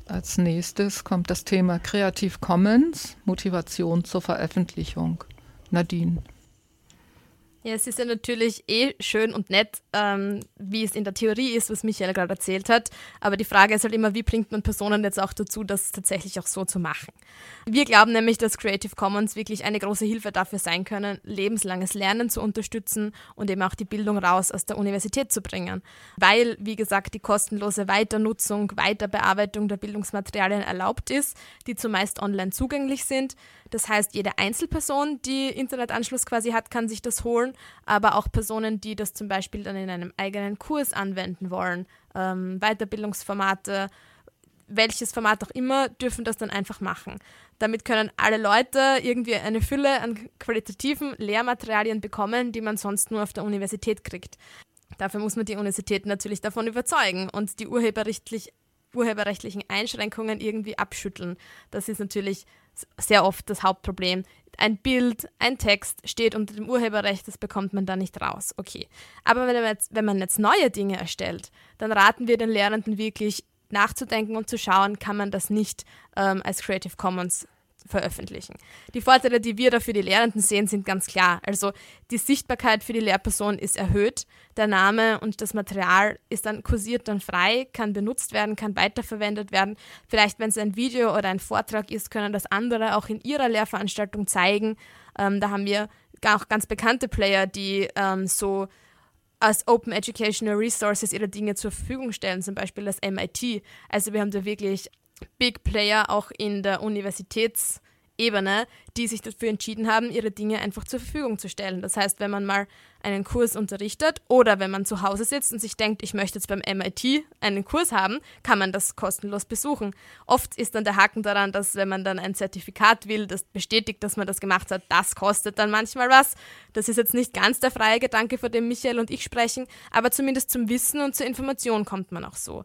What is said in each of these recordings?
Als nächstes kommt das Thema Creative Commons, Motivation zur Veröffentlichung. Nadine. Ja, es ist ja natürlich schön und nett, wie es in der Theorie ist, was Michael gerade erzählt hat. Aber die Frage ist halt immer, wie bringt man Personen jetzt auch dazu, das tatsächlich auch so zu machen? Wir glauben nämlich, dass Creative Commons wirklich eine große Hilfe dafür sein können, lebenslanges Lernen zu unterstützen und eben auch die Bildung raus aus der Universität zu bringen. Weil, wie gesagt, die kostenlose Weiternutzung, Weiterbearbeitung der Bildungsmaterialien erlaubt ist, die zumeist online zugänglich sind. Das heißt, jede Einzelperson, die Internetanschluss quasi hat, kann sich das holen, aber auch Personen, die das zum Beispiel dann in einem eigenen Kurs anwenden wollen, Weiterbildungsformate, welches Format auch immer, dürfen das dann einfach machen. Damit können alle Leute irgendwie eine Fülle an qualitativen Lehrmaterialien bekommen, die man sonst nur auf der Universität kriegt. Dafür muss man die Universität natürlich davon überzeugen und die urheberrechtlichen Einschränkungen irgendwie abschütteln. Das ist natürlich sehr oft das Hauptproblem. Ein Bild, ein Text steht unter dem Urheberrecht, das bekommt man da nicht raus. Okay. Aber wenn man jetzt neue Dinge erstellt, dann raten wir den Lehrenden wirklich nachzudenken und zu schauen, kann man das nicht als Creative Commons veröffentlichen. Die Vorteile, die wir da für die Lehrenden sehen, sind ganz klar. Also die Sichtbarkeit für die Lehrperson ist erhöht, der Name und das Material ist dann kursiert dann frei, kann benutzt werden, kann weiterverwendet werden. Vielleicht, wenn es ein Video oder ein Vortrag ist, können das andere auch in ihrer Lehrveranstaltung zeigen. Da haben wir auch ganz bekannte Player, die so als Open Educational Resources ihre Dinge zur Verfügung stellen, zum Beispiel das MIT. Also wir haben da wirklich Big Player auch in der Universitätsebene, die sich dafür entschieden haben, ihre Dinge einfach zur Verfügung zu stellen. Das heißt, wenn man mal einen Kurs unterrichtet oder wenn man zu Hause sitzt und sich denkt, ich möchte jetzt beim MIT einen Kurs haben, kann man das kostenlos besuchen. Oft ist dann der Haken daran, dass wenn man dann ein Zertifikat will, das bestätigt, dass man das gemacht hat, das kostet dann manchmal was. Das ist jetzt nicht ganz der freie Gedanke, von dem Michael und ich sprechen, aber zumindest zum Wissen und zur Information kommt man auch so,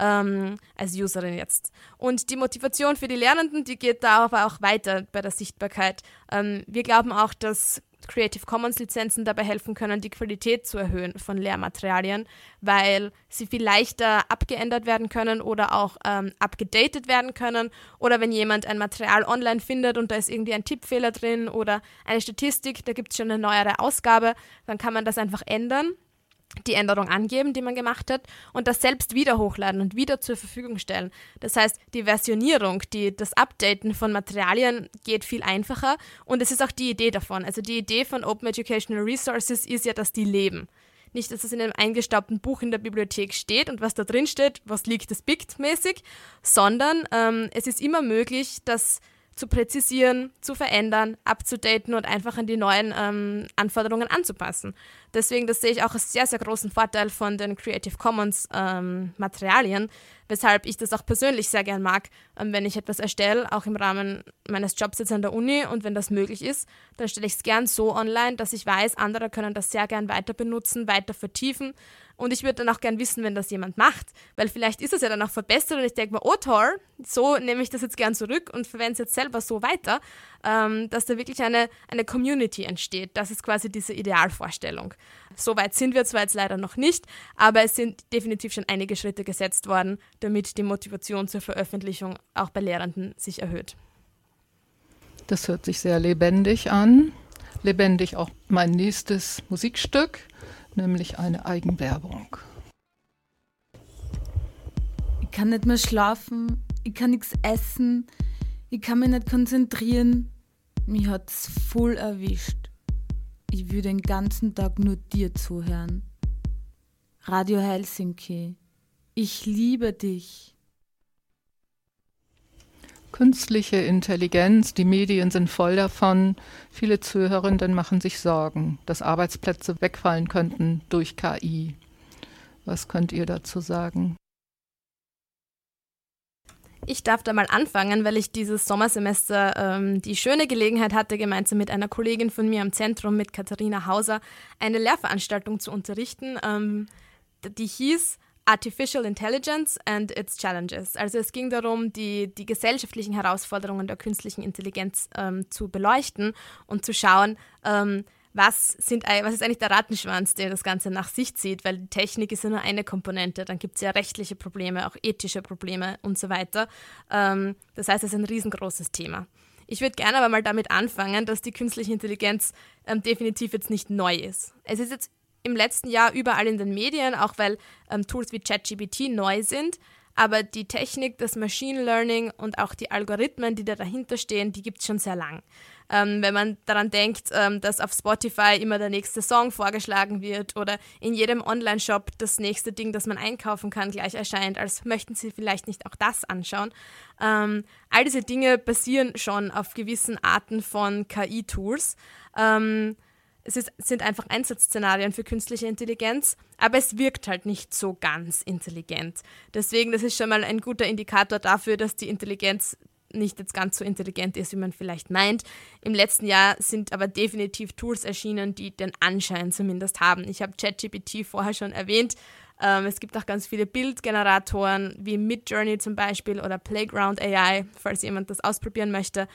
als Userin jetzt. Und die Motivation für die Lernenden, die geht da aber auch weiter bei der Sichtbarkeit. Wir glauben auch, dass Creative Commons Lizenzen dabei helfen können, die Qualität zu erhöhen von Lehrmaterialien, weil sie viel leichter abgeändert werden können oder auch abgedatet werden können. Oder wenn jemand ein Material online findet und da ist irgendwie ein Tippfehler drin oder eine Statistik, da gibt es schon eine neuere Ausgabe, dann kann man das einfach ändern, die Änderung angeben, die man gemacht hat und das selbst wieder hochladen und wieder zur Verfügung stellen. Das heißt, die Versionierung, das Updaten von Materialien geht viel einfacher und es ist auch die Idee davon. Also die Idee von Open Educational Resources ist ja, dass die leben. Nicht, dass es in einem eingestaubten Buch in der Bibliothek steht und was da drin steht, was liegt, das biegt mäßig, sondern es ist immer möglich, das zu präzisieren, zu verändern, abzudaten und einfach an die neuen Anforderungen anzupassen. Deswegen, das sehe ich auch als sehr, sehr großen Vorteil von den Creative Commons Materialien, weshalb ich das auch persönlich sehr gern mag, wenn ich etwas erstelle, auch im Rahmen meines Jobs jetzt an der Uni und wenn das möglich ist, dann stelle ich es gern so online, dass ich weiß, andere können das sehr gern weiter benutzen, weiter vertiefen und ich würde dann auch gern wissen, wenn das jemand macht, weil vielleicht ist es ja dann auch verbessert und ich denke mir, oh toll, so nehme ich das jetzt gern zurück und verwende es jetzt selber so weiter, dass da wirklich eine Community entsteht. Das ist quasi diese Idealvorstellung. So weit sind wir zwar jetzt leider noch nicht, aber es sind definitiv schon einige Schritte gesetzt worden, damit die Motivation zur Veröffentlichung auch bei Lehrenden sich erhöht. Das hört sich sehr lebendig an. Lebendig auch mein nächstes Musikstück, nämlich eine Eigenwerbung. Ich kann nicht mehr schlafen, ich kann nichts essen, ich kann mich nicht konzentrieren. Mich hat's voll erwischt. Ich will den ganzen Tag nur dir zuhören. Radio Helsinki, ich liebe dich. Künstliche Intelligenz, die Medien sind voll davon. Viele Zuhörenden machen sich Sorgen, dass Arbeitsplätze wegfallen könnten durch KI. Was könnt ihr dazu sagen? Ich darf da mal anfangen, weil ich dieses Sommersemester die schöne Gelegenheit hatte, gemeinsam mit einer Kollegin von mir am Zentrum, mit Katharina Hauser, eine Lehrveranstaltung zu unterrichten, die hieß Artificial Intelligence and its Challenges. Also es ging darum, die gesellschaftlichen Herausforderungen der künstlichen Intelligenz zu beleuchten und zu schauen, was ist eigentlich der Rattenschwanz, der das Ganze nach sich zieht, weil die Technik ist ja nur eine Komponente, dann gibt es ja rechtliche Probleme, auch ethische Probleme und so weiter. Das heißt, es ist ein riesengroßes Thema. Ich würde gerne aber mal damit anfangen, dass die künstliche Intelligenz definitiv jetzt nicht neu ist. Es ist jetzt im letzten Jahr überall in den Medien, auch weil Tools wie ChatGPT neu sind, aber die Technik, das Machine Learning und auch die Algorithmen, die da dahinter stehen, die gibt es schon sehr lang. Wenn man daran denkt, dass auf Spotify immer der nächste Song vorgeschlagen wird oder in jedem Online-Shop das nächste Ding, das man einkaufen kann, gleich erscheint, als möchten Sie vielleicht nicht auch das anschauen. All diese Dinge basieren schon auf gewissen Arten von KI-Tools. Sind einfach Einsatzszenarien für künstliche Intelligenz, aber es wirkt halt nicht so ganz intelligent. Deswegen, das ist schon mal ein guter Indikator dafür, dass die Intelligenz nicht jetzt ganz so intelligent ist, wie man vielleicht meint. Im letzten Jahr sind aber definitiv Tools erschienen, die den Anschein zumindest haben. Ich habe ChatGPT vorher schon erwähnt. Es gibt auch ganz viele Bildgeneratoren, wie Midjourney zum Beispiel oder Playground AI, falls jemand das ausprobieren möchte,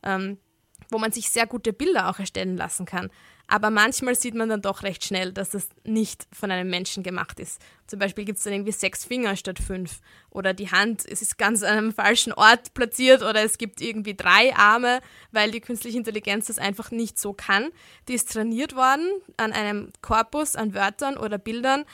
wo man sich sehr gute Bilder auch erstellen lassen kann. Aber manchmal sieht man dann doch recht schnell, dass das nicht von einem Menschen gemacht ist. Zum Beispiel gibt es dann irgendwie 6 Finger statt 5. Oder die Hand, es ist ganz an einem falschen Ort platziert oder es gibt irgendwie 3 Arme, weil die künstliche Intelligenz das einfach nicht so kann. Die ist trainiert worden an einem Korpus an Wörtern oder Bildern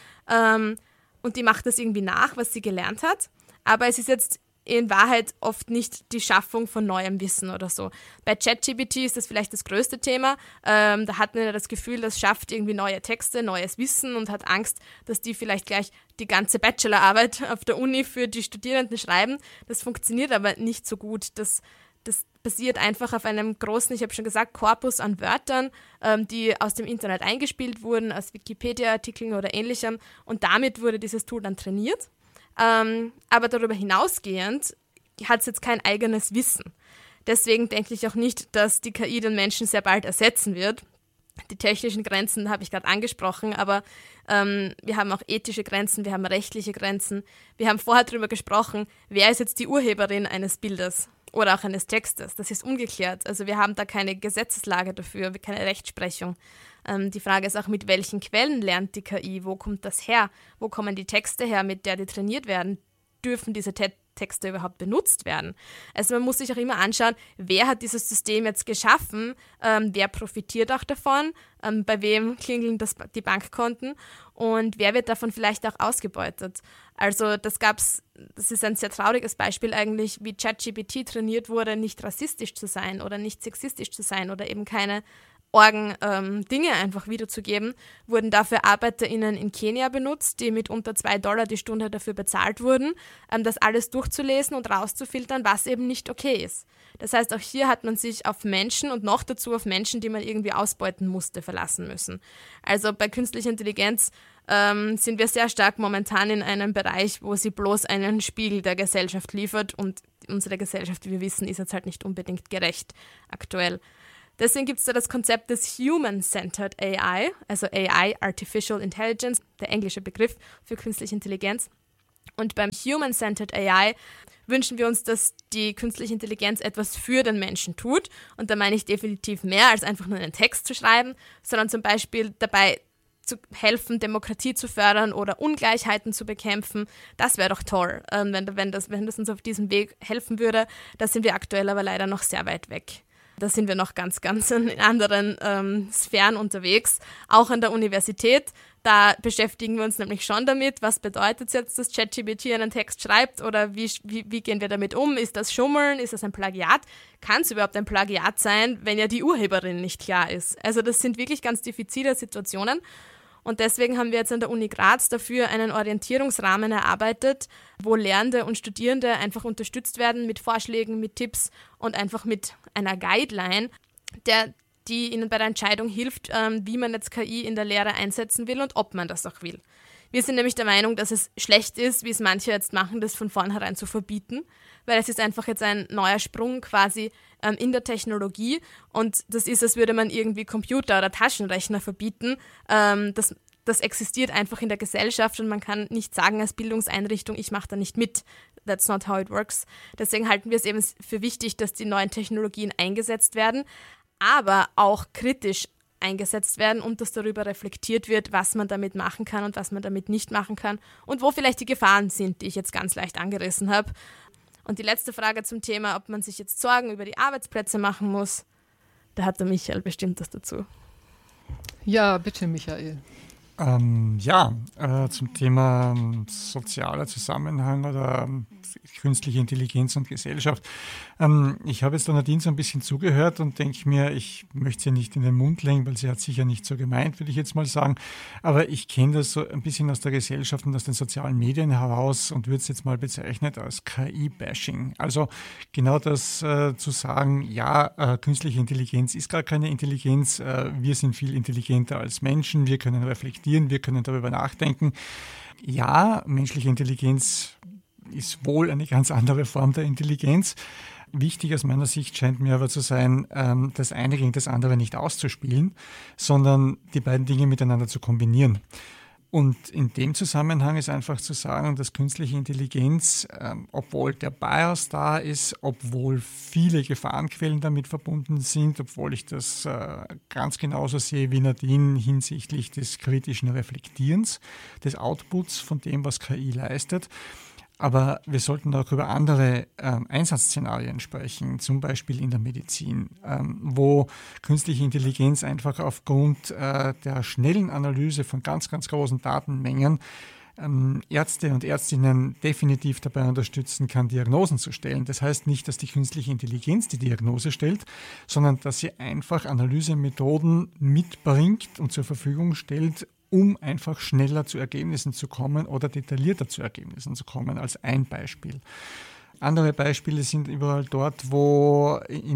und die macht das irgendwie nach, was sie gelernt hat. Aber es ist jetzt in Wahrheit oft nicht die Schaffung von neuem Wissen oder so. Bei ChatGPT ist das vielleicht das größte Thema. Da hat man ja das Gefühl, das schafft irgendwie neue Texte, neues Wissen und hat Angst, dass die vielleicht gleich die ganze Bachelorarbeit auf der Uni für die Studierenden schreiben. Das funktioniert aber nicht so gut. Das basiert einfach auf einem großen, ich habe schon gesagt, Korpus an Wörtern, die aus dem Internet eingespielt wurden, aus Wikipedia-Artikeln oder Ähnlichem. Und damit wurde dieses Tool dann trainiert. Aber darüber hinausgehend hat es jetzt kein eigenes Wissen. Deswegen denke ich auch nicht, dass die KI den Menschen sehr bald ersetzen wird. Die technischen Grenzen habe ich gerade angesprochen, aber wir haben auch ethische Grenzen, wir haben rechtliche Grenzen. Wir haben vorher darüber gesprochen, wer ist jetzt die Urheberin eines Bildes oder auch eines Textes. Das ist ungeklärt. Also wir haben da keine Gesetzeslage dafür, keine Rechtsprechung. Die Frage ist auch, mit welchen Quellen lernt die KI? Wo kommt das her? Wo kommen die Texte her, mit der die trainiert werden? Dürfen diese Texte überhaupt benutzt werden? Also man muss sich auch immer anschauen, wer hat dieses System jetzt geschaffen? Wer profitiert auch davon? Bei wem klingeln die Bankkonten? Und wer wird davon vielleicht auch ausgebeutet? Also das ist ein sehr trauriges Beispiel eigentlich, wie ChatGPT trainiert wurde, nicht rassistisch zu sein oder nicht sexistisch zu sein oder eben keine Dinge einfach wiederzugeben, wurden dafür ArbeiterInnen in Kenia benutzt, die mit unter $2 die Stunde dafür bezahlt wurden, das alles durchzulesen und rauszufiltern, was eben nicht okay ist. Das heißt, auch hier hat man sich auf Menschen und noch dazu auf Menschen, die man irgendwie ausbeuten musste, verlassen müssen. Also bei künstlicher Intelligenz sind wir sehr stark momentan in einem Bereich, wo sie bloß einen Spiegel der Gesellschaft liefert und unsere Gesellschaft, wie wir wissen, ist jetzt halt nicht unbedingt gerecht aktuell. Deswegen gibt es da das Konzept des Human-Centered AI, also AI, Artificial Intelligence, der englische Begriff für künstliche Intelligenz. Und beim Human-Centered AI wünschen wir uns, dass die künstliche Intelligenz etwas für den Menschen tut. Und da meine ich definitiv mehr als einfach nur einen Text zu schreiben, sondern zum Beispiel dabei zu helfen, Demokratie zu fördern oder Ungleichheiten zu bekämpfen. Das wäre doch toll, wenn das uns auf diesem Weg helfen würde. Da sind wir aktuell aber leider noch sehr weit weg. Da sind wir noch ganz, ganz in anderen Sphären unterwegs, auch an der Universität. Da beschäftigen wir uns nämlich schon damit, was bedeutet es jetzt, dass ChatGPT einen Text schreibt oder wie gehen wir damit um? Ist das Schummeln? Ist das ein Plagiat? Kann es überhaupt ein Plagiat sein, wenn ja die Urheberin nicht klar ist? Also das sind wirklich ganz diffizile Situationen. Und deswegen haben wir jetzt an der Uni Graz dafür einen Orientierungsrahmen erarbeitet, wo Lehrende und Studierende einfach unterstützt werden mit Vorschlägen, mit Tipps und einfach mit einer Guideline, die ihnen bei der Entscheidung hilft, wie man jetzt KI in der Lehre einsetzen will und ob man das auch will. Wir sind nämlich der Meinung, dass es schlecht ist, wie es manche jetzt machen, das von vornherein zu verbieten, weil es ist einfach jetzt ein neuer Sprung quasi in der Technologie und das ist, als würde man irgendwie Computer oder Taschenrechner verbieten. Das existiert einfach in der Gesellschaft und man kann nicht sagen als Bildungseinrichtung, ich mache da nicht mit. That's not how it works. Deswegen halten wir es eben für wichtig, dass die neuen Technologien eingesetzt werden, aber auch kritisch eingesetzt werden und dass darüber reflektiert wird, was man damit machen kann und was man damit nicht machen kann und wo vielleicht die Gefahren sind, die ich jetzt ganz leicht angerissen habe. Und die letzte Frage zum Thema, ob man sich jetzt Sorgen über die Arbeitsplätze machen muss, da hat der Michael bestimmt was dazu. Ja, bitte, Michael. Zum Thema sozialer Zusammenhang oder künstliche Intelligenz und Gesellschaft. Ich habe jetzt der Nadine so ein bisschen zugehört und denke mir, ich möchte sie nicht in den Mund legen, weil sie hat sicher nicht so gemeint, würde ich jetzt mal sagen. Aber ich kenne das so ein bisschen aus der Gesellschaft und aus den sozialen Medien heraus und würde es jetzt mal bezeichnet als KI-Bashing. Also genau das zu sagen, künstliche Intelligenz ist gar keine Intelligenz, wir sind viel intelligenter als Menschen, wir können reflektieren, wir können darüber nachdenken. Ja, menschliche Intelligenz ist wohl eine ganz andere Form der Intelligenz. Wichtig aus meiner Sicht scheint mir aber zu sein, das eine gegen das andere nicht auszuspielen, sondern die beiden Dinge miteinander zu kombinieren. Und in dem Zusammenhang ist einfach zu sagen, dass künstliche Intelligenz, obwohl der Bias da ist, obwohl viele Gefahrenquellen damit verbunden sind, obwohl ich das ganz genauso sehe wie Nadine hinsichtlich des kritischen Reflektierens, des Outputs von dem, was KI leistet. Aber wir sollten auch über andere Einsatzszenarien sprechen, zum Beispiel in der Medizin, wo künstliche Intelligenz einfach aufgrund der schnellen Analyse von ganz, ganz großen Datenmengen Ärzte und Ärztinnen definitiv dabei unterstützen kann, Diagnosen zu stellen. Das heißt nicht, dass die künstliche Intelligenz die Diagnose stellt, sondern dass sie einfach Analysemethoden mitbringt und zur Verfügung stellt, um einfach schneller zu Ergebnissen zu kommen oder detaillierter zu Ergebnissen zu kommen, als ein Beispiel. Andere Beispiele sind überall dort, wo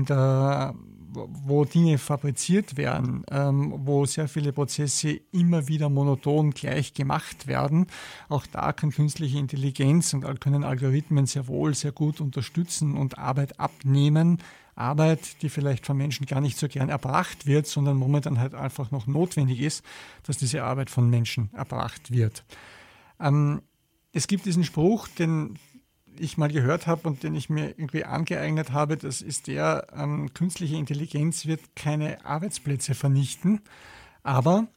Dinge fabriziert werden, wo sehr viele Prozesse immer wieder monoton gleich gemacht werden. Auch da kann künstliche Intelligenz und können Algorithmen sehr wohl sehr gut unterstützen und Arbeit abnehmen. Arbeit, die vielleicht von Menschen gar nicht so gern erbracht wird, sondern momentan halt einfach noch notwendig ist, dass diese Arbeit von Menschen erbracht wird. Es gibt diesen Spruch, den ich mal gehört habe und den ich mir irgendwie angeeignet habe, das ist der, künstliche Intelligenz wird keine Arbeitsplätze vernichten, aber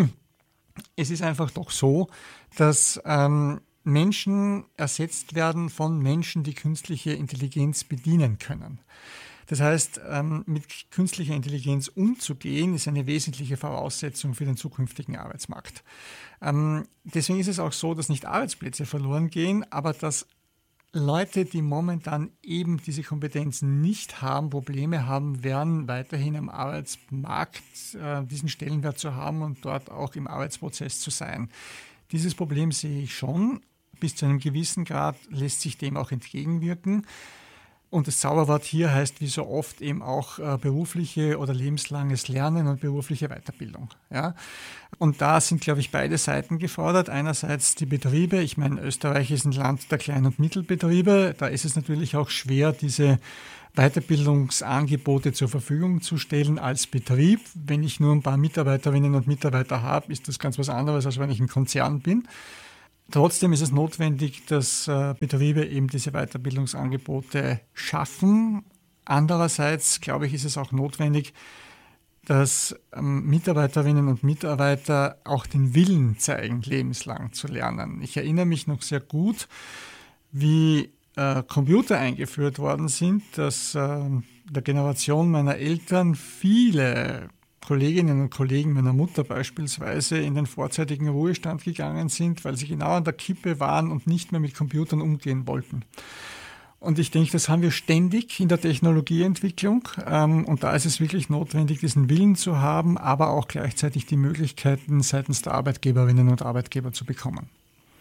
es ist einfach doch so, dass Menschen ersetzt werden von Menschen, die künstliche Intelligenz bedienen können. Das heißt, mit künstlicher Intelligenz umzugehen, ist eine wesentliche Voraussetzung für den zukünftigen Arbeitsmarkt. Deswegen ist es auch so, dass nicht Arbeitsplätze verloren gehen, aber dass Leute, die momentan eben diese Kompetenzen nicht haben, Probleme haben werden, weiterhin am Arbeitsmarkt diesen Stellenwert zu haben und dort auch im Arbeitsprozess zu sein. Dieses Problem sehe ich schon. Bis zu einem gewissen Grad lässt sich dem auch entgegenwirken. Und das Zauberwort hier heißt wie so oft eben auch berufliche oder lebenslanges Lernen und berufliche Weiterbildung. Ja? Und da sind, glaube ich, beide Seiten gefordert. Einerseits die Betriebe. Ich meine, Österreich ist ein Land der Klein- und Mittelbetriebe. Da ist es natürlich auch schwer, diese Weiterbildungsangebote zur Verfügung zu stellen als Betrieb. Wenn ich nur ein paar Mitarbeiterinnen und Mitarbeiter habe, ist das ganz was anderes, als wenn ich ein Konzern bin. Trotzdem ist es notwendig, dass Betriebe eben diese Weiterbildungsangebote schaffen. Andererseits, glaube ich, ist es auch notwendig, dass Mitarbeiterinnen und Mitarbeiter auch den Willen zeigen, lebenslang zu lernen. Ich erinnere mich noch sehr gut, wie Computer eingeführt worden sind, dass der Generation meiner Eltern viele Kolleginnen und Kollegen meiner Mutter beispielsweise in den vorzeitigen Ruhestand gegangen sind, weil sie genau an der Kippe waren und nicht mehr mit Computern umgehen wollten. Und ich denke, das haben wir ständig in der Technologieentwicklung. Und da ist es wirklich notwendig, diesen Willen zu haben, aber auch gleichzeitig die Möglichkeiten seitens der Arbeitgeberinnen und Arbeitgeber zu bekommen.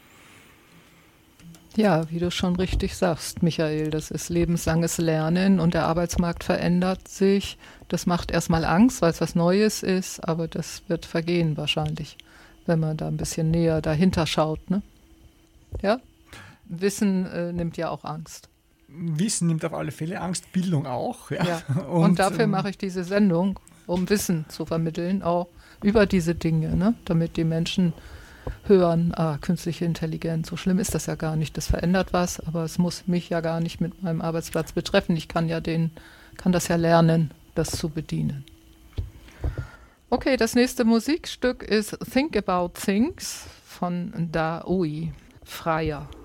Ja, wie du schon richtig sagst, Michael, das ist lebenslanges Lernen und der Arbeitsmarkt verändert sich. Das macht erstmal Angst, weil es was Neues ist, aber das wird vergehen wahrscheinlich, wenn man da ein bisschen näher dahinter schaut. Ne? Ja? Wissen nimmt ja auch Angst. Wissen nimmt auf alle Fälle Angst, Bildung auch. Ja. Ja. Und dafür mache ich diese Sendung, um Wissen zu vermitteln, auch über diese Dinge, ne? Damit die Menschen hören, künstliche Intelligenz, so schlimm ist das ja gar nicht, das verändert was, aber es muss mich ja gar nicht mit meinem Arbeitsplatz betreffen. Ich kann das ja lernen, das zu bedienen. Okay, das nächste Musikstück ist Think About Things von Da Ui, Freier.